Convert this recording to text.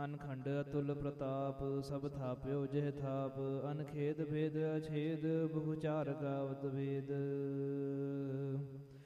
ਅਨਖੰਡ ਅਤੁਲ ਪ੍ਰਤਾਪ ਸਭ ਥਾਪਿਓ ਜਿਹ ਥਾਪ ਅਨਖੇਦ ਭੇਦ ਅਛੇਦ ਬਹੁ ਚਾਰ ਗਾਵਤ ਵੇਦ